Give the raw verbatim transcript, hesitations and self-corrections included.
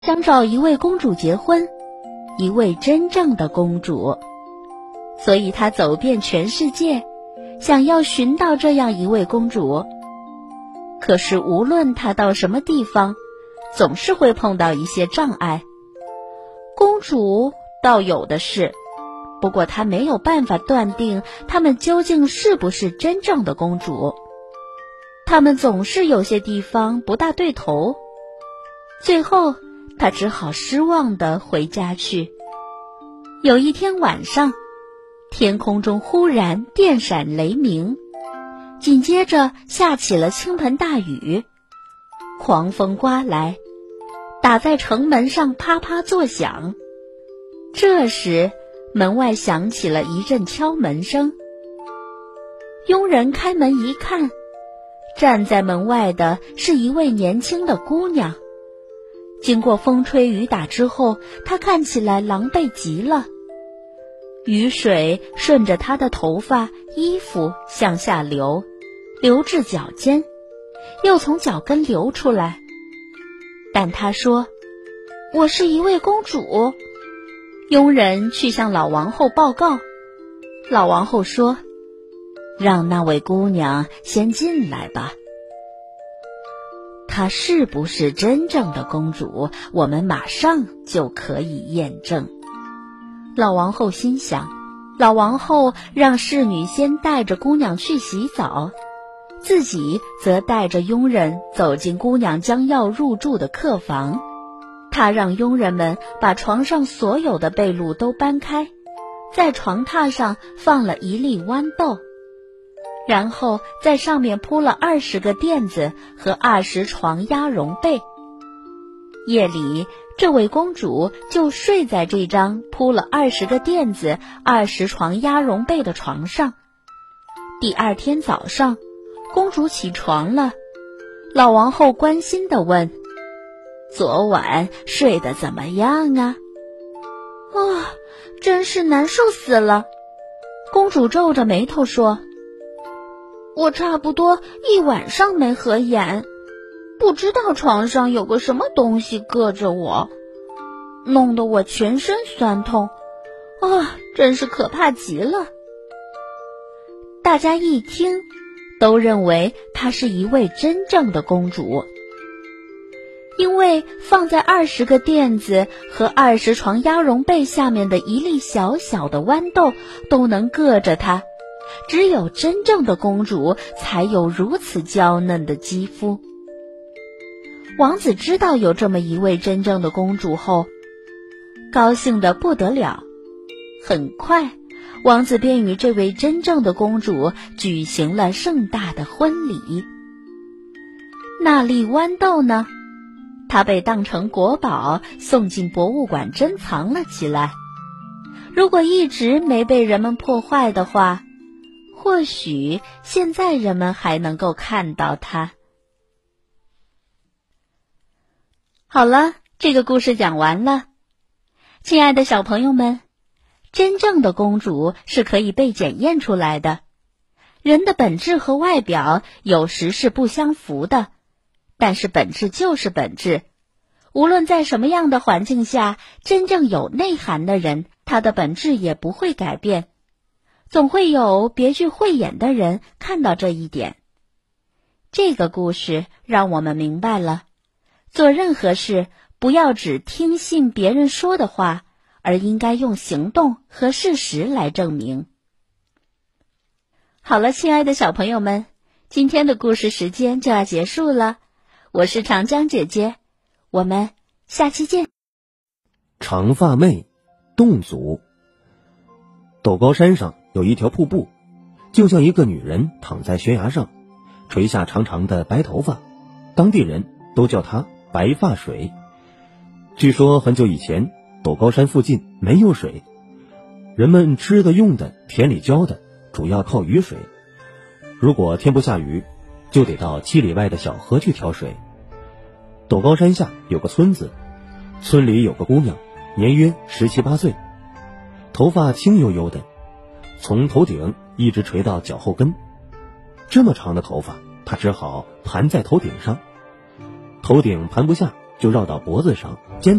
想找一位公主结婚，一位真正的公主，所以他走遍全世界，想要寻到这样一位公主。可是无论他到什么地方，总是会碰到一些障碍。公主倒有的是，不过他没有办法断定她们究竟是不是真正的公主。她们总是有些地方不大对头。最后他只好失望地回家去。有一天晚上，天空中忽然电闪雷鸣，紧接着下起了倾盆大雨，狂风刮来，打在城门上啪啪作响。这时门外响起了一阵敲门声。佣人开门一看，站在门外的是一位年轻的姑娘。经过风吹雨打之后，她看起来狼狈极了。雨水顺着她的头发、衣服向下流，流至脚尖，又从脚跟流出来。但她说：“我是一位公主。”佣人去向老王后报告。老王后说：“让那位姑娘先进来吧。她是不是真正的公主，我们马上就可以验证。”老王后心想，老王后让侍女先带着姑娘去洗澡，自己则带着佣人走进姑娘将要入住的客房。她让佣人们把床上所有的被褥都搬开，在床榻上放了一粒豌豆，然后在上面铺了二十个垫子和二十床鸭绒被。夜里，这位公主就睡在这张铺了二十个垫子、二十床鸭绒被的床上。第二天早上，公主起床了，老王后关心地问：“昨晚睡得怎么样啊？”“啊，真是难受死了。”公主皱着眉头说：“我差不多一晚上没合眼，不知道床上有个什么东西硌着我，弄得我全身酸痛，啊，真是可怕极了。”大家一听，都认为她是一位真正的公主，因为放在二十个垫子和二十床鸭绒被下面的一粒小小的豌豆都能硌着她。只有真正的公主才有如此娇嫩的肌肤。王子知道有这么一位真正的公主后，高兴得不得了。很快，王子便与这位真正的公主举行了盛大的婚礼。那粒豌豆呢？它被当成国宝送进博物馆珍藏了起来。如果一直没被人们破坏的话，或许现在人们还能够看到它。好了，这个故事讲完了。亲爱的小朋友们，真正的公主是可以被检验出来的。人的本质和外表有时是不相符的，但是本质就是本质。无论在什么样的环境下，真正有内涵的人，他的本质也不会改变。总会有别具慧眼的人看到这一点。这个故事让我们明白了，做任何事不要只听信别人说的话，而应该用行动和事实来证明。好了，亲爱的小朋友们，今天的故事时间就要结束了。我是长江姐姐，我们下期见。 长发妹，侗族。陡高山上有一条瀑布，就像一个女人躺在悬崖上，垂下长长的白头发，当地人都叫它白发水。据说很久以前，陡高山附近没有水，人们吃的用的田里浇的主要靠雨水，如果天不下雨，就得到七里外的小河去挑水。陡高山下有个村子，村里有个姑娘，年约十七八岁，头发青油油的，从头顶一直垂到脚后跟。这么长的头发，她只好盘在头顶上，头顶盘不下， 就绕到脖子上、肩